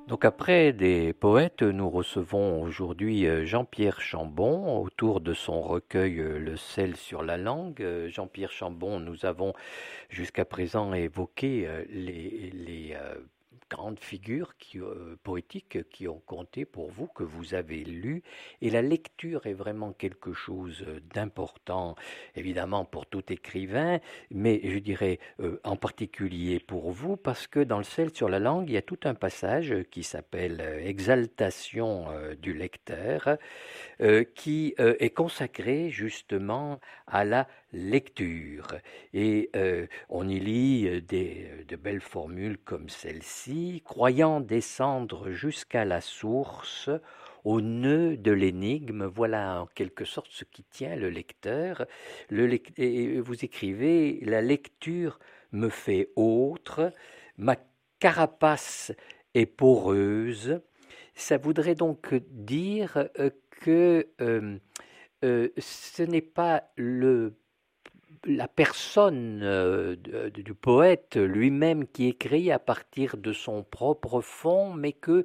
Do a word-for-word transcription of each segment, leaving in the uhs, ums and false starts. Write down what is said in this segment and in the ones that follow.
Donc après des poètes, nous recevons aujourd'hui euh, Jean-Pierre Chambon autour de son recueil euh, Le sel sur la langue. Euh, Jean-Pierre Chambon, nous avons jusqu'à présent évoqué euh, les, les, euh, grandes figures qui, euh, poétiques qui ont compté pour vous, que vous avez lues. Et la lecture est vraiment quelque chose euh, d'important, évidemment pour tout écrivain, mais je dirais euh, en particulier pour vous, parce que dans le sel sur la langue, il y a tout un passage qui s'appelle euh, Exaltation euh, du lecteur, euh, qui euh, est consacré justement à la lecture. Et euh, on y lit euh, des, euh, de belles formules comme celle-ci: croyant descendre jusqu'à la source, au nœud de l'énigme, voilà en quelque sorte ce qui tient le lecteur. Le lec- et vous écrivez: la lecture me fait autre, ma carapace est poreuse. Ça voudrait donc dire euh, que euh, euh, ce n'est pas le, la personne euh, de- du poète lui-même qui écrit à partir de son propre fond, mais que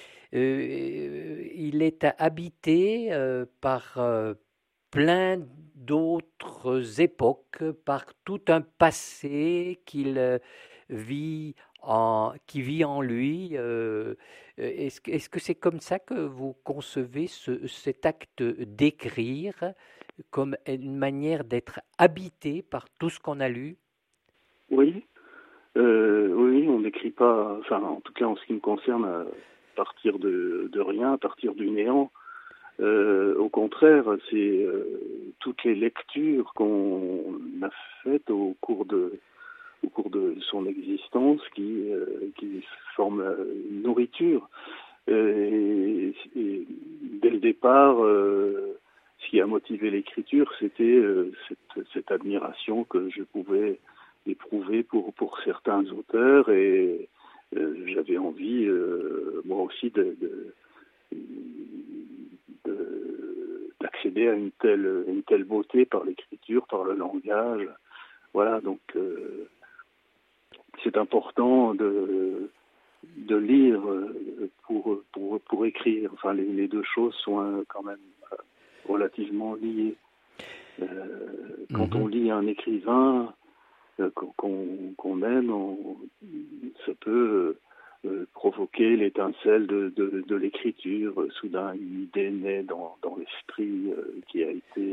euh, il est habité euh, par euh, plein d'autres époques, par tout un passé qu'il euh, vit en, qui vit en lui. Euh, est-ce, que- est-ce que c'est comme ça que vous concevez ce- cet acte d'écrire, comme une manière d'être habité par tout ce qu'on a lu? Oui, euh, oui, on n'écrit pas, enfin, en tout cas en ce qui me concerne, à partir de, de rien, à partir du néant. Euh, au contraire, c'est euh, toutes les lectures qu'on a faites au cours de, au cours de son existence qui, euh, qui forment une nourriture. Et, et dès le départ, euh, ce qui a motivé l'écriture, c'était euh, cette, cette admiration que je pouvais éprouver pour, pour certains auteurs, et euh, j'avais envie, euh, moi aussi, de, de, de- d'accéder à une telle, une telle beauté par l'écriture, par le langage. Voilà, donc euh, c'est important de de lire pour, pour, pour écrire. Enfin, les, les deux choses sont euh, quand même euh, relativement liées. Euh, quand on Mhm. lit un écrivain euh, qu'on qu'on aime, on, ça peut euh, provoquer l'étincelle de, de, de l'écriture. Soudain, une idée naît dans, dans l'esprit euh, qui a été